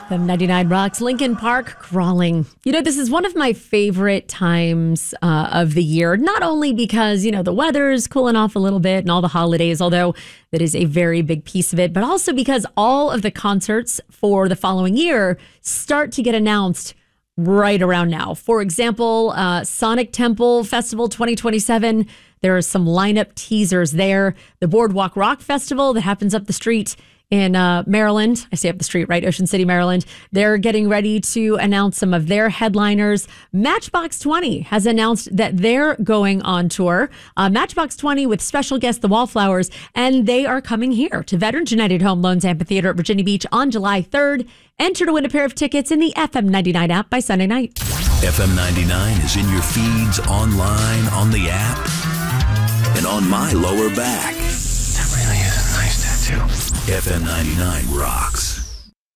FM 99 rocks. Lincoln Park crawling. This is one of my favorite times of the year, not only because, the weather's cooling off a little bit and all the holidays, although that is a very big piece of it, but also because all of the concerts for the following year start to get announced right around now. For example, Sonic Temple Festival 2027. There are some lineup teasers there. The Boardwalk Rock Festival that happens up the street in Maryland. I say up the street, right? Ocean City, Maryland. They're getting ready to announce some of their headliners. Matchbox 20 has announced that they're going on tour. Matchbox 20 with special guest The Wallflowers, and they are coming here to Veterans United Home Loans Amphitheater at Virginia Beach on July 3rd. Enter to win a pair of tickets in the FM 99 app by Sunday night. FM 99 is in your feeds, online, on the app, and on my lower back. That really is a nice tattoo. FM 99 rocks.